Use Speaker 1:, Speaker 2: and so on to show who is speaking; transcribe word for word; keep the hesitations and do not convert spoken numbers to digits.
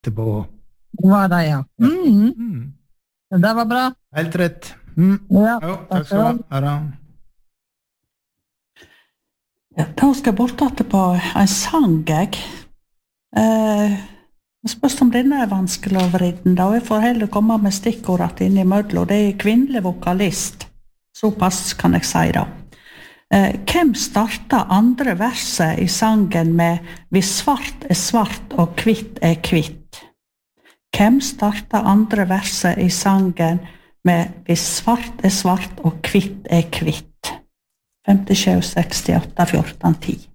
Speaker 1: etterpå.
Speaker 2: Var det, ja. Mm.
Speaker 1: Mm.
Speaker 2: Det var bra.
Speaker 1: Helt rätt. Mm.
Speaker 2: Ja,
Speaker 1: Jo, takk skal du ha. Ha det.
Speaker 3: Ja, da skal jeg bort etterpå en sang, jeg. Eh, jeg spørs om denne er vanskelig å vriden, da. Jeg får heller komme med stikkordet inn i mødlo. Det er kvinnelig vokalist. Såpass kan jeg si da. Eh, hvem startet andre verset i sangen med «Hvis svart er svart og kvitt er kvitt»? Hvem startet andre verset i sangen med «Hvis svart er svart og kvitt er kvitt»? femtisju, sekstiåtte, fjorten, ti.